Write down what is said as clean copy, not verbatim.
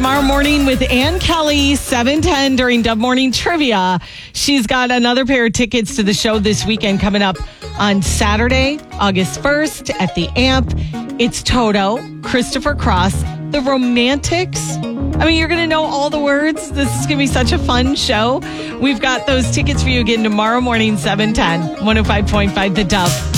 tomorrow morning with Ann Kelly, 7:10 during Dove Morning Trivia. She's got another pair of tickets to the show this weekend coming up on Saturday, August 1st at the Amp. It's Toto, Christopher Cross, The Romantics. I mean, you're going to know all the words. This is going to be such a fun show. We've got those tickets for you again tomorrow morning, 7:10, 105.5 The Dove.